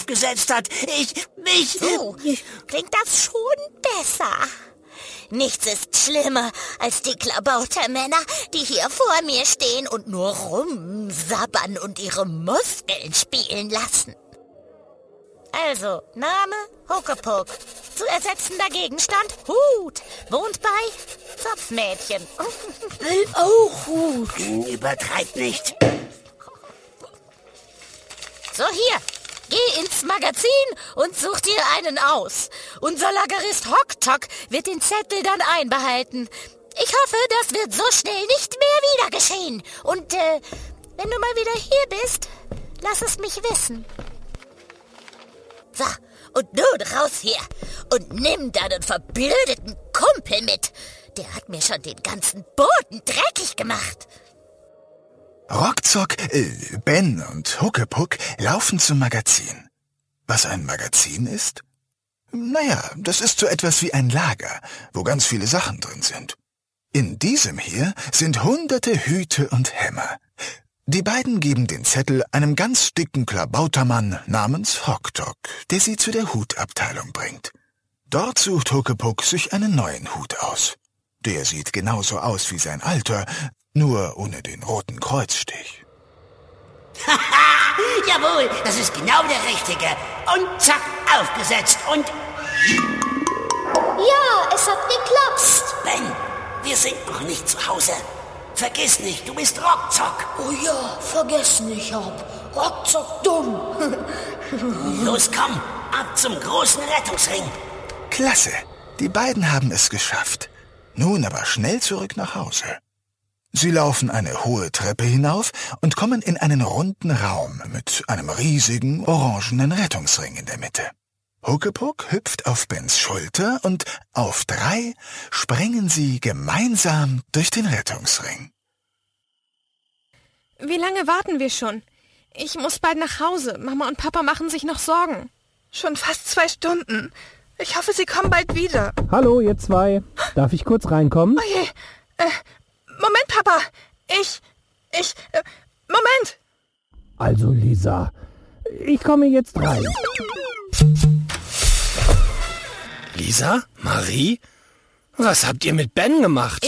aufgesetzt hat. So, klingt das schon besser. Nichts ist schlimmer als die Klabautermänner, die hier vor mir stehen und nur rumsabbern und ihre Muskeln spielen lassen. Also, Name, Huckepuck. Zu ersetzender Gegenstand, Hut. Wohnt bei Zopfmädchen. Will auch Hut. Übertreib nicht. So, hier. Geh ins Magazin und such dir einen aus. Unser Lagerist Hocktock wird den Zettel dann einbehalten. Ich hoffe, das wird so schnell nicht mehr wieder geschehen. Und, wenn du mal wieder hier bist, lass es mich wissen. So, und nun raus hier und nimm deinen verblödeten Kumpel mit. Der hat mir schon den ganzen Boden dreckig gemacht. Rockzock, Ben und Huckepuck laufen zum Magazin. Was ein Magazin ist? Naja, das ist so etwas wie ein Lager, wo ganz viele Sachen drin sind. In diesem hier sind hunderte Hüte und Hämmer. Die beiden geben den Zettel einem ganz dicken Klabautermann namens Hocktock, der sie zu der Hutabteilung bringt. Dort sucht Huckepuck sich einen neuen Hut aus. Der sieht genauso aus wie sein alter, nur ohne den roten Kreuzstich. Haha, jawohl, das ist genau der richtige. Und zack, aufgesetzt und... Ja, es hat geklappt. Ben, wir sind noch nicht zu Hause. Vergiss nicht, du bist Rockzock. Oh ja, vergessen, ich hab Rockzock dumm. Los, komm, ab zum großen Rettungsring. Klasse, die beiden haben es geschafft. Nun aber schnell zurück nach Hause. Sie laufen eine hohe Treppe hinauf und kommen in einen runden Raum mit einem riesigen, orangenen Rettungsring in der Mitte. Huckepuck hüpft auf Bens Schulter und auf 3 springen sie gemeinsam durch den Rettungsring. Wie lange warten wir schon? Ich muss bald nach Hause. Mama und Papa machen sich noch Sorgen. Schon fast 2 Stunden. Ich hoffe, Sie kommen bald wieder. Hallo, ihr zwei. Darf ich kurz reinkommen? Oh je. Moment, Papa. Moment. Also, Lisa, ich komme jetzt rein. Lisa? Marie? Was habt ihr mit Ben gemacht?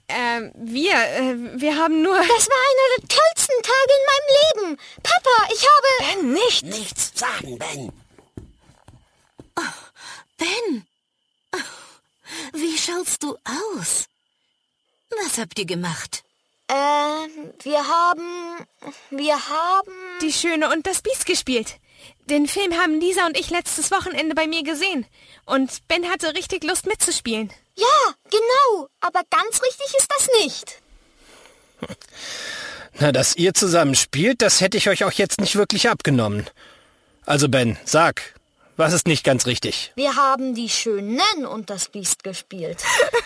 Wir haben nur... Das war einer der tollsten Tage in meinem Leben. Papa, ich habe... Ben, nicht. Nichts sagen, Ben. Ben, wie schaust du aus? Was habt ihr gemacht? Wir haben... Die Schöne und das Biest gespielt. Den Film haben Lisa und ich letztes Wochenende bei mir gesehen. Und Ben hatte richtig Lust mitzuspielen. Ja, genau. Aber ganz richtig ist das nicht. Na, dass ihr zusammen spielt, das hätte ich euch auch jetzt nicht wirklich abgenommen. Also Ben, sag, was ist nicht ganz richtig? Wir haben die Schönen und das Biest gespielt.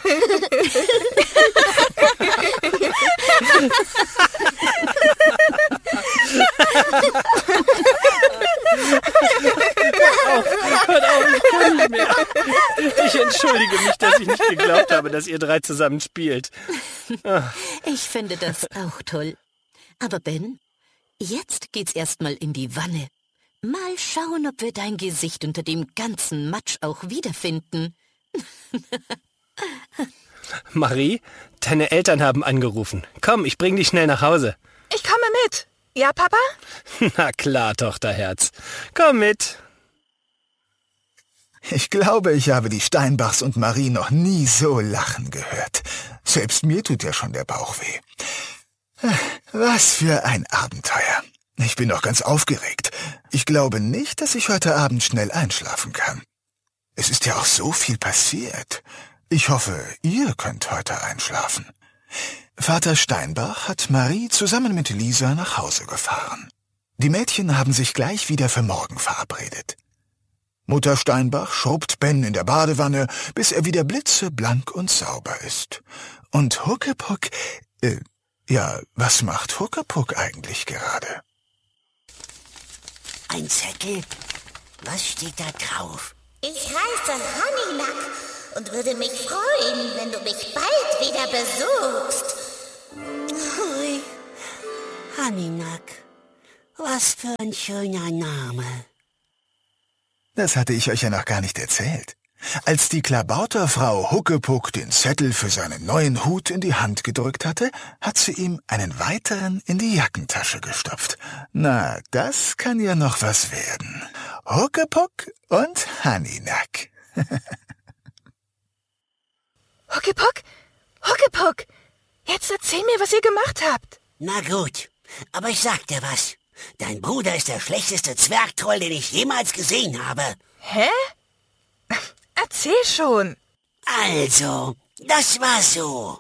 Hört auf, ich kann nicht mehr. Ich entschuldige mich, dass ich nicht geglaubt habe, dass ihr 3 zusammen spielt. Ich finde das auch toll. Aber Ben, jetzt geht's erstmal in die Wanne. Mal schauen, ob wir dein Gesicht unter dem ganzen Matsch auch wiederfinden. Marie, deine Eltern haben angerufen. Komm, ich bring dich schnell nach Hause. Ich komme mit. Ja, Papa? Na klar, Tochterherz. Komm mit. Ich glaube, ich habe die Steinbachs und Marie noch nie so lachen gehört. Selbst mir tut ja schon der Bauch weh. Was für ein Abenteuer. Ich bin noch ganz aufgeregt. Ich glaube nicht, dass ich heute Abend schnell einschlafen kann. Es ist ja auch so viel passiert. Ich hoffe, ihr könnt heute einschlafen. Vater Steinbach hat Marie zusammen mit Lisa nach Hause gefahren. Die Mädchen haben sich gleich wieder für morgen verabredet. Mutter Steinbach schrubbt Ben in der Badewanne, bis er wieder blitzeblank und sauber ist. Und Huckepuck, was macht Huckepuck eigentlich gerade? Ein Zettel? Was steht da drauf? Ich heiße Honeynack und würde mich freuen, wenn du mich bald wieder besuchst. Hui, Honeynack. Was für ein schöner Name. Das hatte ich euch ja noch gar nicht erzählt. Als die Klabauterfrau Huckepuck den Zettel für seinen neuen Hut in die Hand gedrückt hatte, hat sie ihm einen weiteren in die Jackentasche gestopft. Na, das kann ja noch was werden. Huckepuck und Hanninak. Huckepuck? Huckepuck! Jetzt erzähl mir, was ihr gemacht habt. Na gut, aber ich sag dir was. Dein Bruder ist der schlechteste Zwergtroll, den ich jemals gesehen habe. Hä? Erzähl schon. Also, das war so.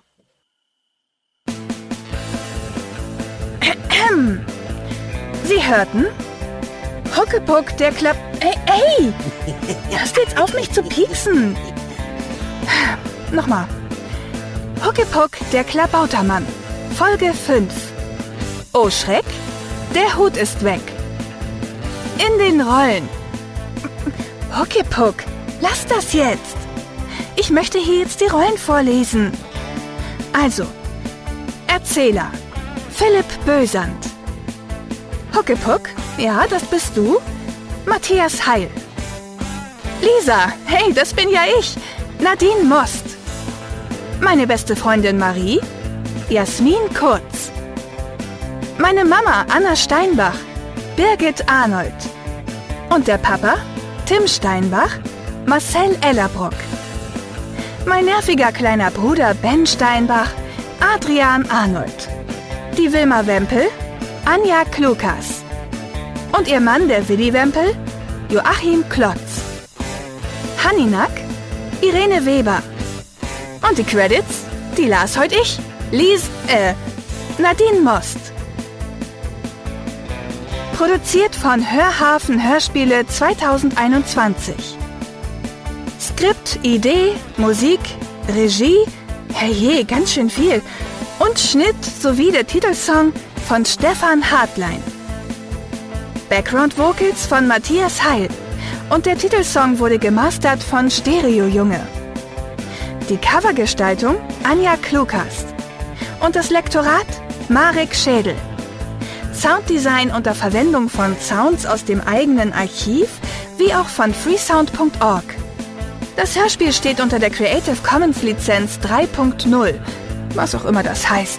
Sie hörten? Huckepuck, der Ey! Hörst du jetzt auf, mich zu pieksen? Nochmal. Huckepuck, der Klabautermann. Folge 5. Oh Schreck, der Hut ist weg. In den Rollen. Huckepuck, lass das jetzt. Ich möchte hier jetzt die Rollen vorlesen. Also, Erzähler, Philipp Bösand. Huckepuck, ja, das bist du. Matthias Heil. Lisa, hey, das bin ja ich. Nadine Most. Meine beste Freundin Marie. Jasmin Kurz. Meine Mama Anna Steinbach. Birgit Arnold. Und der Papa Tim Steinbach. Marcel Ellerbrock. Mein nerviger kleiner Bruder Ben Steinbach. Adrian Arnold. Die Wilma Wempel. Anja Klukas. Und ihr Mann, der Willi Wempel. Joachim Klotz. Hanninak. Irene Weber. Und die Credits, die las heute ich. Nadine Most. Produziert von Hörhafen Hörspiele 2021. Skript, Idee, Musik, Regie, herrje, ganz schön viel. Und Schnitt sowie der Titelsong von Stefan Hartlein. Background Vocals von Matthias Heil. Und der Titelsong wurde gemastert von Stereo Junge. Die Covergestaltung Anja Klukas. Und das Lektorat Marek Schädel. Sounddesign unter Verwendung von Sounds aus dem eigenen Archiv, wie auch von freesound.org. Das Hörspiel steht unter der Creative Commons Lizenz 3.0, was auch immer das heißt.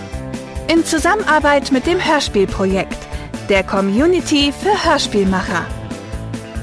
In Zusammenarbeit mit dem Hörspielprojekt, der Community für Hörspielmacher.